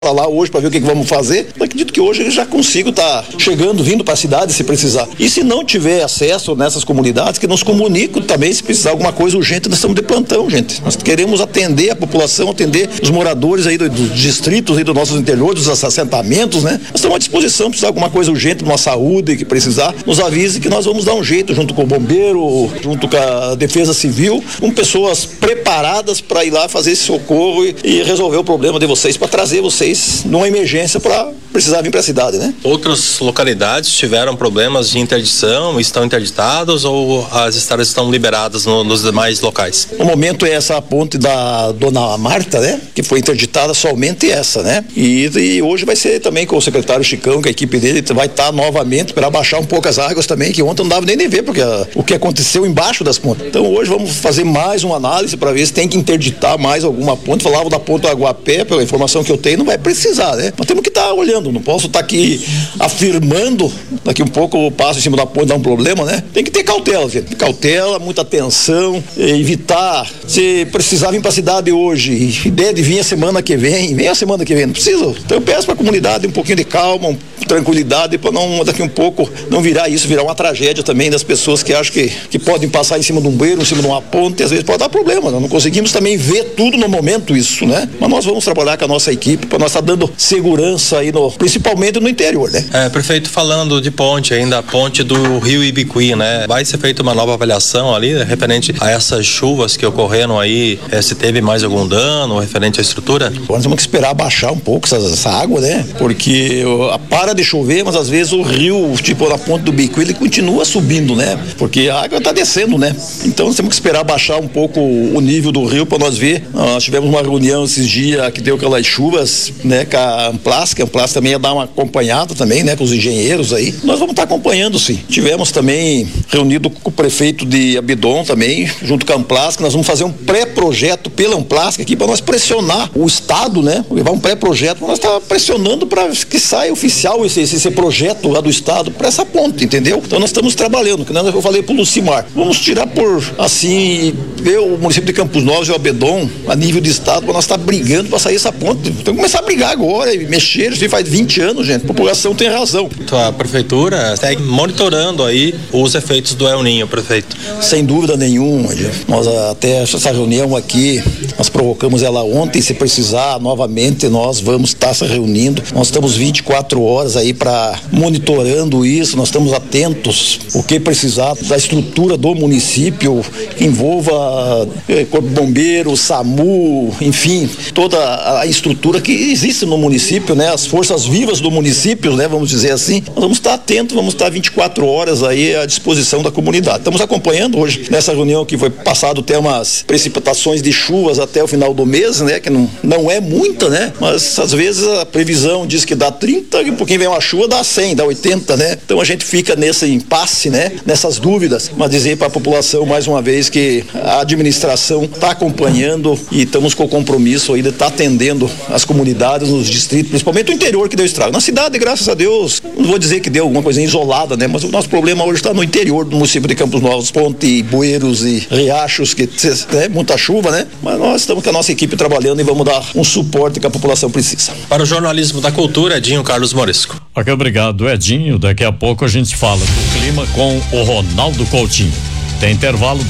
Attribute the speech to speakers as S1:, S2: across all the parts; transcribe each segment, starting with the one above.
S1: para lá hoje para ver o que vamos fazer. Eu acredito que hoje eu já consigo estar chegando, vindo para a cidade se precisar. E se não tiver acesso nessas comunidades, que nos comunicam também se precisar alguma coisa urgente, nós estamos de plantão, gente. Nós queremos atender a população, atender os moradores aí dos distritos aí dos nossos interiores, dos assentamentos, né? Nós estamos à disposição, precisar alguma coisa urgente, uma saúde que precisar, nos avise que nós vamos dar um jeito junto com o bombeiro, junto com a defesa civil, com pessoas preparadas para ir lá fazer esse socorro e resolver o problema de vocês, para trazer vocês numa emergência para precisar vir para a cidade, né?
S2: Outras localidades tiveram problemas de interdição, estão interditadas ou as estradas estão liberadas nos demais locais?
S1: No momento é essa ponte da Dona Marta, né? Que foi interditada somente essa, né? E hoje vai ser também com o secretário Chicão, que a equipe dele vai estar novamente para baixar um pouco as águas também, que ontem não dava nem ver, porque o que aconteceu embaixo das pontes. Então hoje vamos fazer mais uma análise para ver se tem que interditar mais alguma ponte. Falava da ponte do Aguapé, pela informação que eu tenho, não vai precisar, né? Nós temos que estar olhando, não posso estar aqui afirmando, daqui um pouco eu passo em cima da ponte, dá um problema, né? Tem que ter cautela, gente. Cautela, muita atenção, evitar, se precisar vir para a cidade hoje, ideia de vir a semana que vem a semana que vem, não precisa. Então eu peço para a comunidade um pouquinho de calma, tranquilidade, para não, daqui um pouco, não virar uma tragédia também das pessoas que acham que podem passar em cima de um bueiro, em cima de uma ponte, às vezes pode dar problema, nós não conseguimos também ver tudo no momento isso, né? Mas nós vamos trabalhar com a nossa equipe para nós estar dando segurança aí, principalmente no interior, né?
S2: Prefeito, falando de ponte ainda, a ponte do Rio Ibicuí, né? Vai ser feita uma nova avaliação ali, né, referente a essas chuvas que ocorreram aí, se teve mais algum dano referente à estrutura?
S1: Agora nós temos que esperar baixar um pouco essa água, né? Porque para de chover, mas às vezes o rio, tipo na ponte do Ibicuí, ele continua subindo, né? Porque a água está descendo, né? Então nós temos que esperar baixar um pouco o nível do rio para nós ver. Nós tivemos uma reunião esses dias que deu aquelas chuvas, né? Com a Amplas também ia dar uma acompanhada também, né? Com os engenheiros aí. Nós vamos estar acompanhando, sim. Tivemos também reunido com o prefeito de Abidon também, junto com a Amplas, que nós vamos fazer um pré-projeto pela Amplas aqui para nós pressionar o Estado, né? Levar um pré-projeto para nós estar pressionando para que saia oficial esse projeto lá do Estado para essa ponte, entendeu? Então nós estamos trabalhando, que eu falei pro Lucimar, vamos tirar por, assim, ver o município de Campos Novos e o Abedon a nível de Estado para nós estar brigando para sair essa ponte. Então começar a brigar agora e mexer, isso faz 20 anos, gente. A população tem razão.
S2: A prefeitura segue monitorando aí os efeitos do El Niño, prefeito?
S1: Sem dúvida nenhuma. Nós até essa reunião aqui, nós provocamos ela ontem, se precisar novamente nós vamos estar se reunindo. Nós estamos 24 horas aí para monitorando isso, nós estamos atentos o que precisar da estrutura do município, que envolva Corpo de Bombeiro, SAMU, enfim, toda a estrutura que existe no município, né? As forças vivas do município, né? Vamos dizer assim. Nós vamos estar atentos, vamos estar 24 horas aí à disposição da comunidade. Estamos acompanhando hoje, nessa reunião que foi passado até umas precipitações de chuvas até o final do mês, né? Que não é muita, né? Mas às vezes a previsão diz que dá 30 e um pouquinho vem uma chuva, dá 100, dá 80, né? Então a gente fica nesse impasse, né? Nessas dúvidas, mas dizer para a população mais uma vez que a administração está acompanhando e estamos com o compromisso aí de estar atendendo as comunidades nos distritos, principalmente o interior que deu estrago. Na cidade, graças a Deus, não vou dizer que deu alguma coisa isolada, né? Mas o nosso problema hoje está no interior do município de Campos Novos, ponte, bueiros e riachos, que é muita chuva, né? Mas nós estamos com a nossa equipe trabalhando e vamos dar um suporte que a população precisa.
S2: Para o jornalismo da cultura, Edinho Carlos Moresco.
S3: Ok, obrigado, Edinho. Daqui a pouco a gente fala do clima com o Ronaldo Coutinho. Tem intervalo,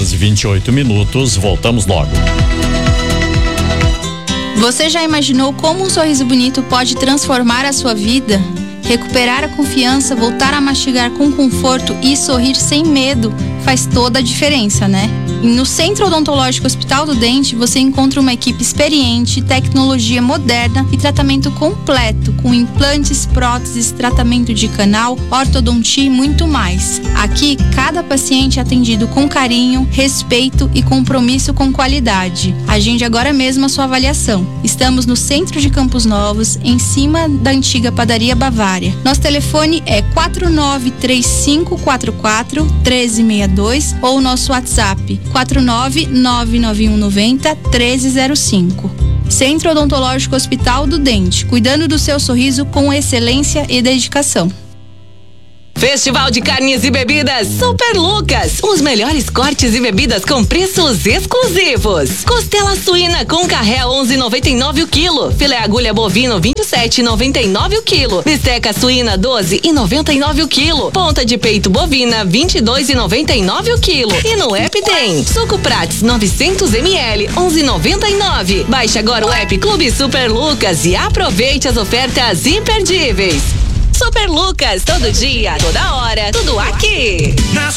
S3: 12h28. Voltamos logo.
S4: Você já imaginou como um sorriso bonito pode transformar a sua vida? Recuperar a confiança, voltar a mastigar com conforto e sorrir sem medo faz toda a diferença, né? E no Centro Odontológico Hospital do Dente, você encontra uma equipe experiente, tecnologia moderna e tratamento completo, com implantes, próteses, tratamento de canal, ortodontia e muito mais. Aqui, cada paciente é atendido com carinho, respeito e compromisso com qualidade. Agende agora mesmo a sua avaliação. Estamos no centro de Campos Novos, em cima da antiga padaria Bavária. Nosso telefone é 493544-1362 ou nosso WhatsApp 4999190-1305. Centro Odontológico Hospital do Dente, cuidando do seu sorriso com excelência e dedicação.
S5: Festival de Carnes e Bebidas Super Lucas. Os melhores cortes e bebidas com preços exclusivos. Costela suína com carré 11,99 o quilo. Filé agulha bovino 27,99 o quilo. Bisteca suína 12,99 o quilo. Ponta de peito bovina 22,99 o quilo. E no app tem suco Prats 900 ml 11,99. Baixe agora o app Clube Super Lucas e aproveite as ofertas imperdíveis. Super Lucas, todo dia, toda hora, tudo aqui.